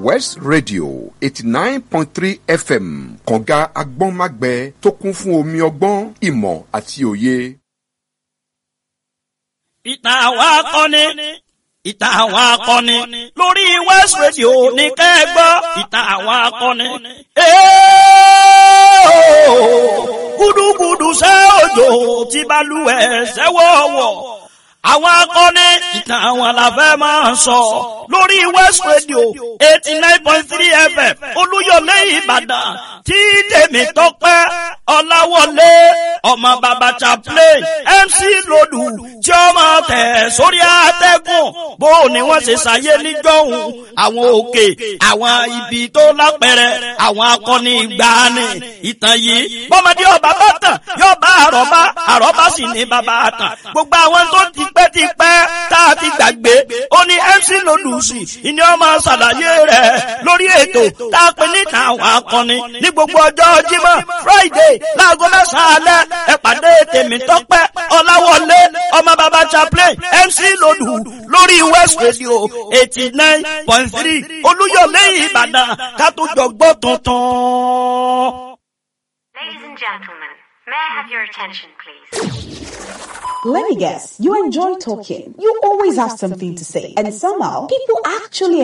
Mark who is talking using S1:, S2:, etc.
S1: West Radio 89.3 FM kànga agbọ́nmágbẹ tó kún fún omi ọgbọ́n ìmọ̀ àti òye.
S2: Ìtàn àwọn akọni ìtàn àwọn akọni lórí West Radio ní kẹ́gbọ́ ìtàn àwọn akọni. Gúdúgúdú ṣe òjò tí balùwẹ̀ ṣẹ́wọ̀wọ̀. Àwọn akọni ìtàn àwọn làfẹ́ máa ń sọ lórí West Radio 89.3 FM Olúyọ̀lé Ìbàdàn tí tèmi tọ́pẹ́ Ọláwọlé ọmọ bàbá chaplain MC Lòdù tí ó máa tẹ̀ sórí àtẹ́gùn bó ni wọ́n ṣe ṣàyé níjọ́hun àwọn òkè àwọn ibi tó lápẹẹrẹ àwọn akọni ìgbàanì ìtàn yìí bọ́mọdé ọba bá tàn yóò bá àrọ́bá sì ní bàbá àtàn gbogbo àwọn tó ti pẹ́ tá a ti gbàgbé ó ní MC Lòdù sí ìní ọmọ ṣàlàyé rẹ̀ lórí ètò tá a pè ní ìtàn àwọn akọni ní gbogbo ọjọ́ Jímọ̀ Friday láago mẹ́sàn-án alẹ́ ẹ pàdé Tèmítọ́pẹ́ Ọláwọlé ọmọ bàbá chaplain MC Lòdù lórí West Radio 89.3 Olúyọ̀lé Ìbàdàn ká tó jọ gbọ́ tuntun.
S3: Ladies and gentlemen, may I have your attention, please?
S4: Let me guess, you enjoy talking. You always have something to say. And somehow, people actually